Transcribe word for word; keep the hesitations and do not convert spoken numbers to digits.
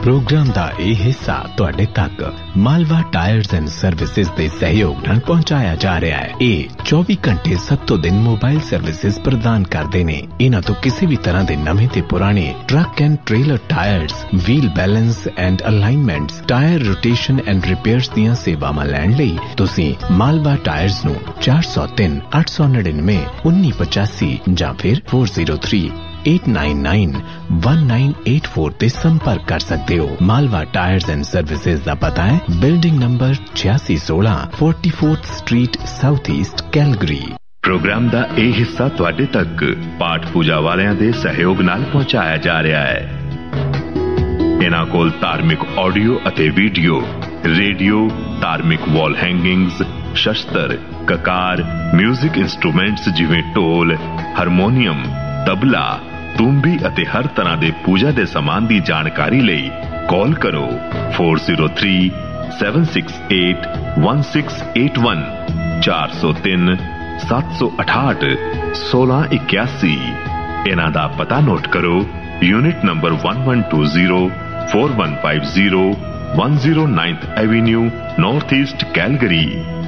Programme दा ਇਹ ਹਿੱਸਾ ਤੁਹਾਡੇ ਤੱਕ ਮਾਲਵਾ ਟਾਇਰਸ ਐਂਡ ਸਰਵਿਸਿਜ਼ ਦੇ ਸਹਿਯੋਗ ਨਾਲ ਪਹੁੰਚਾਇਆ ਜਾ ਰਿਹਾ ਹੈ। ਇਹ ਚੌਵੀ ਘੰਟੇ ਸੱਤੋਂ ਦਿਨ ਮੋਬਾਈਲ ਸਰਵਿਸਿਜ਼ ਪ੍ਰਦਾਨ ਕਰਦੇ ਨੇ। ਇਹਨਾਂ ਤੋਂ ਕਿਸੇ ਵੀ ਤਰ੍ਹਾਂ ਦੇ ਨਵੇਂ ਤੇ ਪੁਰਾਣੇ truck and trailer tyres, wheel balance and ਅਲਾਈਨਮੈਂਟਸ, tyre rotation and repairs ਦੀਆਂ ਸੇਵਾਵਾਂ ਲੈਣ ਲਈ ਤੁਸੀਂ ਮਾਲਵਾ ਟਾਇਰਸ ਨੂੰ ਚਾਰ ਸੌ ਤਿੰਨ ਅੱਠ ਸੌ ਨੜਿਨਵੇਂ ਉੱਨੀ ਪਚਾਸੀ ਜਾਂ ਫਿਰ ਚਾਰ ਸੌ ਤਿੰਨ eight nine nine one nine eight four ਤੇ ਸੰਪਰਕ ਕਰ ਸਕਦੇ ਹੋ। ਮਾਲਵਾ ਟਾਇਰਸ ਐਂਡ ਸਰਵਿਸਿਜ਼ ਦਾ ਪਤਾ ਹੈ ਬਿਲਡਿੰਗ ਨੰਬਰ ਛਿਆਸੀ ਸੋਲਾਂ ਚੌਵਾਲੀਵੀਂ street south East Calgary. Programme ਦਾ ਇਹ ਹਿੱਸਾ ਤੁਹਾਡੇ ਤੱਕ ਪਾਠ ਪੂਜਾ ਵਾਲਿਆਂ ਦੇ ਸਹਿਯੋਗ ਨਾਲ ਪਹੁੰਚਾਇਆ ਜਾ ਰਿਹਾ ਹੈ। ਇਹਨਾਂ ਕੋਲ ਧਾਰਮਿਕ ਆਡੀਓ ਅਤੇ ਵੀਡੀਓ, ਰੇਡੀਓ, ਧਾਰਮਿਕ ਵਾਲ ਹੈਂਗਿੰਗਸ, ਸ਼ਸਤਰ, ਕਕਾਰ, ਮਿਊਜ਼ਿਕ ਇੰਸਟਰੂਮੈਂਟਸ ਜਿਵੇਂ ਢੋਲ, ਹਾਰਮੋਨੀਅਮ, ਤਬਲਾ, ਤੂੰਬੀ ਅਤੇ ਹਰ ਤਰ੍ਹਾਂ ਦੇ ਪੂਜਾ ਦੇ ਸਮਾਨ ਦੀ ਜਾਣਕਾਰੀ ਲਈ ਕਾਲ ਕਰੋ four zero three seven six eight one six eight one ਚਾਰ ਸੌ ਤਿੰਨ ਸੱਤ ਸੌ ਅਠਾਹਠ ਸੋਲਾਂ ਇਕਿਆਸੀ। ਇਹਨਾਂ ਦਾ ਪਤਾ ਨੋਟ ਕਰੋ unit number one one two zero four one five zero one zero ninth avenue north East Calgary.